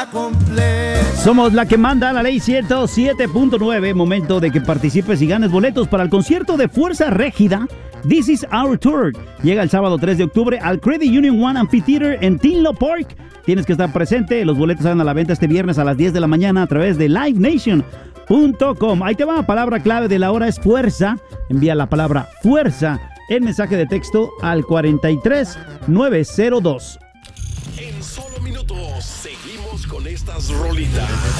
está completo. Somos la que manda, la ley 107.9. Momento de que participes y ganes boletos para el concierto de Fuerza Régida. This is Our Tour. Llega el sábado 3 de octubre al Credit Union One Amphitheater en Tinlo Park. Tienes que estar presente. Los boletos salen a la venta este viernes a las 10 de la mañana a través de livenation.com. Ahí te va, palabra clave de la hora es fuerza. Envía la palabra fuerza en mensaje de texto al 43902. En solo minutos seguimos con estas rolitas.